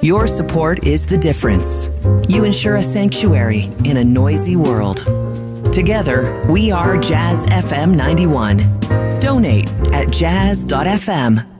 Your support is the difference. You ensure a sanctuary in a noisy world. Together, we are Jazz FM 91. Donate at jazz.fm.